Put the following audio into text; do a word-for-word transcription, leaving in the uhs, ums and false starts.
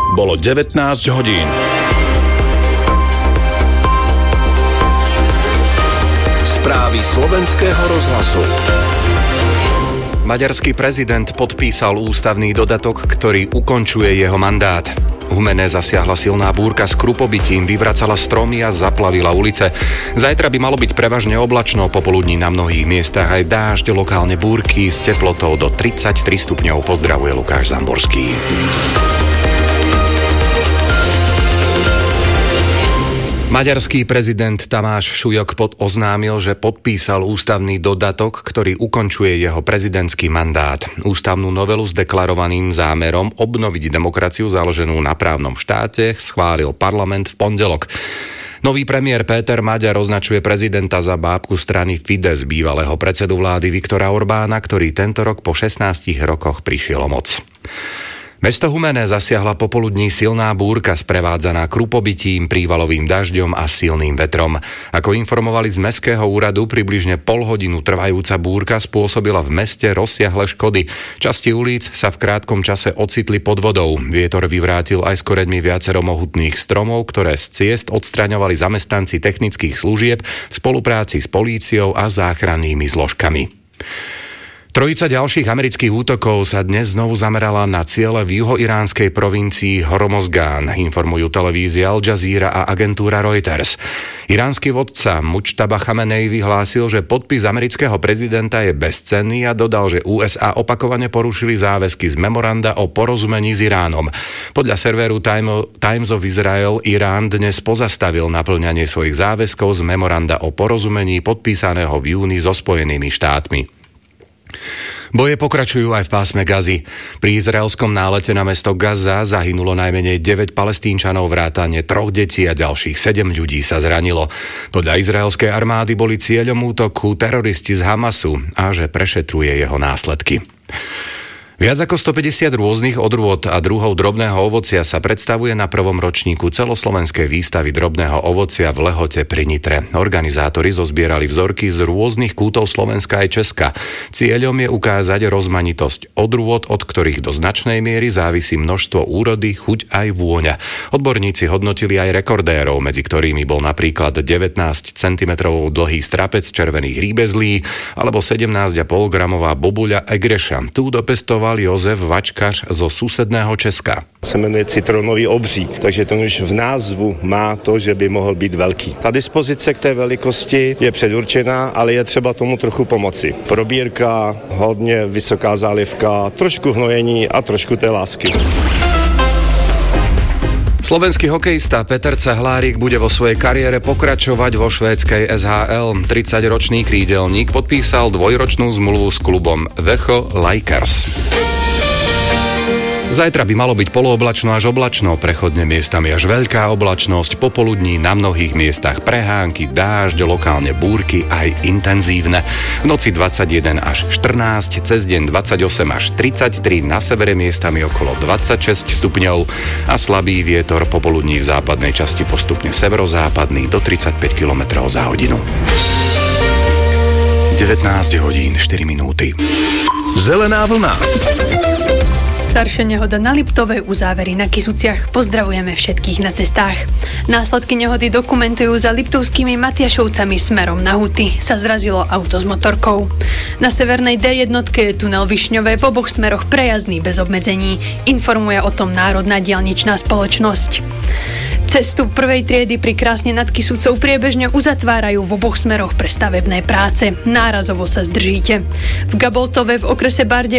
Bolo devätnásť hodín. Správy slovenského rozhlasu. Maďarský prezident podpísal ústavný dodatok, ktorý ukončuje jeho mandát. Humene zasiahla silná búrka s krupobitím, vyvracala stromy a zaplavila ulice. Zajtra by malo byť prevažne oblačno, popoludní na mnohých miestach aj dážď, lokálne búrky s teplotou do tridsaťtri stupňov. Pozdravuje Lukáš Zamborský. Maďarský prezident Tamáš Šujok pod oznámil, že podpísal ústavný dodatok, ktorý ukončuje jeho prezidentský mandát. Ústavnú novelu s deklarovaným zámerom obnoviť demokraciu založenú na právnom štáte schválil parlament v pondelok. Nový premiér Péter Maďar označuje prezidenta za bábku strany Fidesz, bývalého predsedu vlády Viktora Orbána, ktorý tento rok po šestnástich rokoch prišiel o moc. Mesto Humene zasiahla popoludní silná búrka sprevádzaná krupobitím, prívalovým dažďom a silným vetrom. Ako informovali z mestského úradu, približne pol hodinu trvajúca búrka spôsobila v meste rozsiahle škody. Časti ulic sa v krátkom čase ocitli pod vodou. Vietor vyvrátil aj s koreňmi viacero mohutných stromov, ktoré z ciest odstraňovali zamestnanci technických služieb v spolupráci s políciou a záchrannými zložkami. Trojica ďalších amerických útokov sa dnes znovu zamerala na ciele v juhoiránskej provincii Hormozgán, informujú televízia Al Jazeera a agentúra Reuters. Iránsky vodca Mučtaba Chamenej vyhlásil, že podpis amerického prezidenta je bezcenný a dodal, že ú es á opakovane porušili záväzky z memoranda o porozumení s Iránom. Podľa serveru Times of Israel Irán dnes pozastavil naplňanie svojich záväzkov z memoranda o porozumení podpísaného v júni so Spojenými štátmi. Boje pokračujú aj v pásme Gazy. Pri izraelskom nálete na mesto Gaza zahynulo najmenej deväť Palestínčanov, vrátane troch detí a ďalších sedem ľudí sa zranilo. Podľa izraelskej armády boli cieľom útoku teroristi z Hamasu a že prešetruje jeho následky. Viac ako stopäťdesiat rôznych odrôd a druhov drobného ovocia sa predstavuje na prvom ročníku celoslovenskej výstavy drobného ovocia v Lehote pri Nitre. Organizátori zozbierali vzorky z rôznych kútov Slovenska aj Česka. Cieľom je ukázať rozmanitosť odrôd, od ktorých do značnej miery závisí množstvo úrody, chuť aj vôňa. Odborníci hodnotili aj rekordérov, medzi ktorými bol napríklad devätnásť centimetrov dlhý strapec červených rýbezlí alebo sedemnásť a pol gramová bobuľa egreša. Tu dopestoval Jozef Vačkař zo susedného Česka. Se jmenuje citronový obří, takže to už v názvu má to, že by mohl být velký. Ta dispozice k té velikosti je předurčená, ale je třeba tomu trochu pomoci. Probírka, hodně vysoká zálivka, trošku hnojení a trošku té lásky. Slovenský hokejista Peter Cehlárik bude vo svojej kariére pokračovať vo švédskej es há el. tridsaťročný krídelník podpísal dvojročnú zmluvu s klubom Vecho Lakers. Zajtra by malo byť polooblačno až oblačno, prechodne miestami až veľká oblačnosť, popoludní na mnohých miestach prehánky, dážď, lokálne búrky aj intenzívne. V noci dvadsaťjeden až štrnásť, cez deň dvadsaťosem až tridsaťtri, na severe miestami okolo dvadsaťšesť stupňov a slabý vietor popoludní v západnej časti postupne severozápadný do tridsaťpäť kilometrov za hodinu. devätnásť hodín štyri minúty. Zelená vlna. Staršia nehoda na Liptovej, uzávery na Kysuciach. Pozdravujeme všetkých na cestách. Následky nehody dokumentujú za liptovskými Matiašovcami smerom na Huty. Sa zrazilo auto s motorkou. Na severnej dé jednotke je tunel Višňové v oboch smeroch prejazdný bez obmedzení. Informuje o tom Národná diaľničná spoločnosť. Cestu prvej triedy pri Krásne nad Kysucou priebežne uzatvárajú v oboch smeroch pre stavebné práce. Nárazovo sa zdržíte. V Gaboltove v okrese Barde